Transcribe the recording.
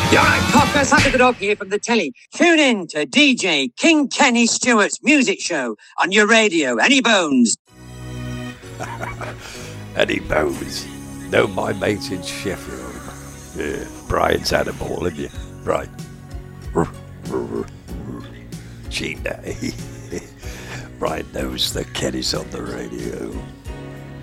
You're right, Cocker. Saturday the Dog here from the telly. Tune in to DJ King Kenny Stewart's music show on your radio. Any bones? Any bones? No, my mate in Sheffield. Yeah, Brian's had a ball, haven't you? Brian. Gina. Brian knows that Kenny's on the radio.